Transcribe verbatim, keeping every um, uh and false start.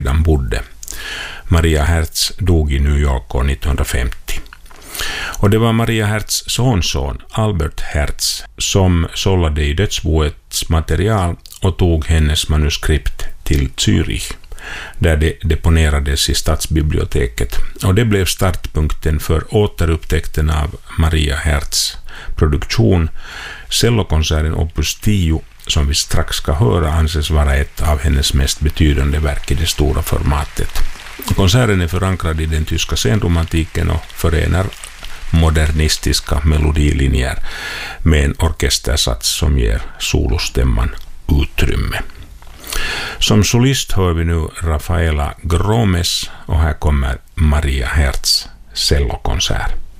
de bodde. Maria Hertz dog i New York år nittonhundrafemtio. Och det var Maria Hertz sonson, Albert Hertz, som sållade i dödsboets material och tog hennes manuskript till Zürich, där det deponerades i stadsbiblioteket. Och det blev startpunkten för återupptäckten av Maria Hertz produktion. Cellokonserten Opus tio, som vi strax ska höra, anses vara ett av hennes mest betydande verk i det stora formatet. Konserten är förankrad i den tyska senromantiken och förenar modernistiska melodilinjer med en orkestersats som ger solostämman utrymme. Som solist hör vi nu Rafaela Gromes och här kommer Maria Hertz cellokonsert.